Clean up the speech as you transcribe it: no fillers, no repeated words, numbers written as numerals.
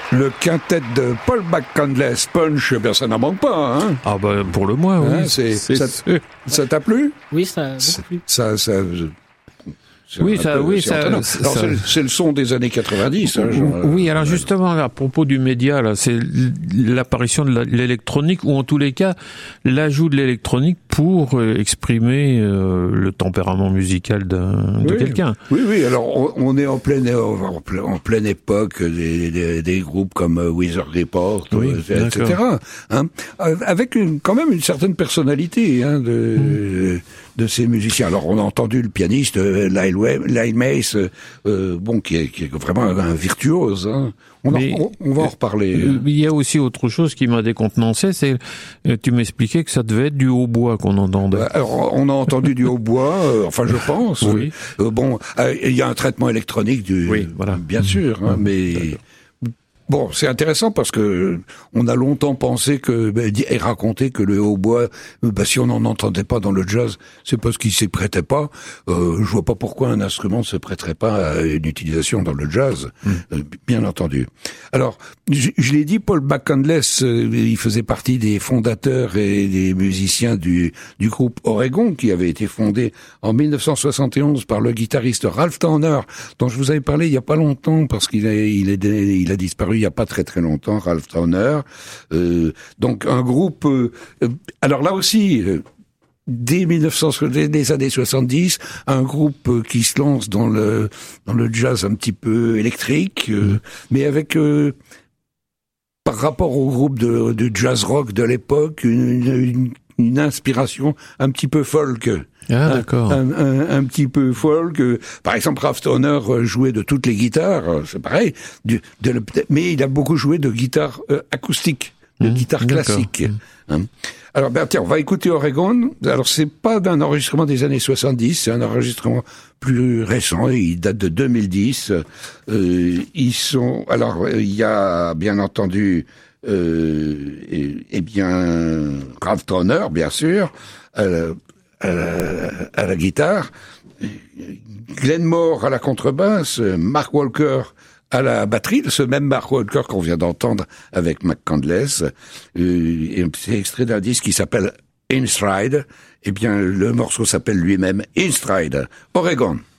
Le quintet de Paul McCandless, Punch, ben ça n'en manque pas, hein. Ah bah pour le moins, oui. Hein, ça t'a plu? Oui, ça a beaucoup plu. C'est le son des années 90. Hein, oui, alors justement, à propos du média, là, c'est l'apparition de l'électronique, ou en tous les cas, l'ajout de l'électronique pour exprimer le tempérament musical de quelqu'un. Oui, alors on est en pleine époque des groupes comme Weather Report, etc. Hein, avec quand même une certaine personnalité de ces musiciens. Alors on a entendu le pianiste Lyle Mace, qui est vraiment un virtuose. Hein. On va en reparler. Il y a aussi autre chose qui m'a décontenancé, c'est tu m'expliquais que ça devait être du hautbois qu'on entendait. Alors on a entendu du hautbois, je pense. Oui. Il y a un traitement électronique bien sûr, hein, mais. D'accord. Bon, c'est intéressant parce que on a longtemps pensé et raconté que le hautbois, si on n'en entendait pas dans le jazz, c'est parce qu'il s'y prêtait pas. Je vois pas pourquoi un instrument ne se prêterait pas à une utilisation dans le jazz, bien entendu. Alors, je l'ai dit, Paul McCandless, il faisait partie des fondateurs et des musiciens du groupe Oregon, qui avait été fondé en 1971 par le guitariste Ralph Towner, dont je vous avais parlé il y a pas longtemps parce qu'il a disparu il y a pas très très longtemps, Ralph Towner. Donc un groupe. Alors là aussi. Dès les années 70, un groupe qui se lance dans le jazz un petit peu électrique, mais avec par rapport au groupe de jazz rock de l'époque, une inspiration un petit peu folk. Ah, d'accord. Un petit peu folk. Par exemple, Ralph Towner jouait de toutes les guitares, c'est pareil, mais il a beaucoup joué de guitare acoustique, de guitare classique. Hein. Alors, tiens, on va écouter Oregon. Alors, c'est pas d'un enregistrement des années 70, c'est un enregistrement plus récent, il date de 2010. Il y a, bien entendu, Ralph Towner, bien sûr, à la guitare, Glenn Moore à la contrebasse, Mark Walker à la batterie, ce même Mark Walker qu'on vient d'entendre avec McCandless, et c'est extrait d'un disque qui s'appelle In Stride. Le morceau s'appelle lui-même In Stride, Oregon.